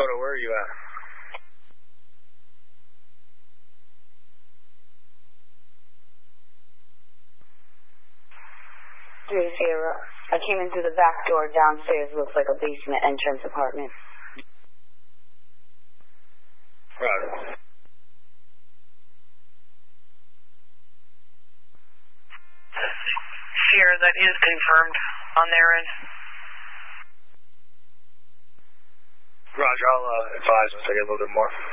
Dakota, where are you at? 30. I came in through the back door downstairs. Looks like a basement entrance apartment. Right. Sierra, that is confirmed on their end. Roger, I'll advise once I get a little bit more.